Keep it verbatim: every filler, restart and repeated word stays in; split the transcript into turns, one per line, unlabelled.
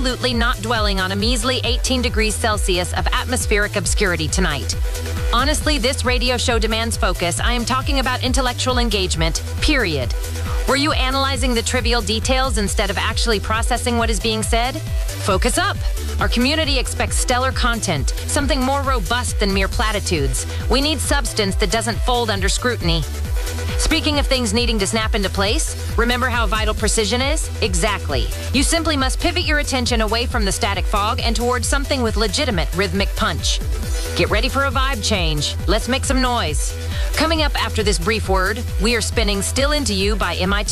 absolutely not dwelling on a measly eighteen degrees Celsius of atmospheric obscurity tonight. Honestly, this radio show demands focus. I am talking about intellectual engagement, period. Were you analyzing the trivial details instead of actually processing what is being said? Focus up. Our community expects stellar content, something more robust than mere platitudes. We need substance that doesn't fold under scrutiny. Speaking of things needing to snap into place, remember how vital precision is? Exactly. You simply must pivot your attention away from the static fog and towards something with legitimate rhythmic punch. Get ready for a vibe change. Let's make some noise. Coming up after this brief word, we are spinning Still Into You by M I T.